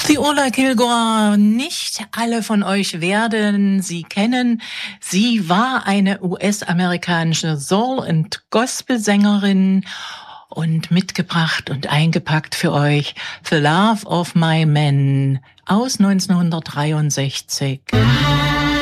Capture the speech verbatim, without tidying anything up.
Die Ola Kilgore, nicht alle von euch werden sie kennen. Sie war eine U S-amerikanische Soul- und Gospelsängerin und mitgebracht und eingepackt für euch The Love of My Men aus neunzehnhundertdreiundsechzig.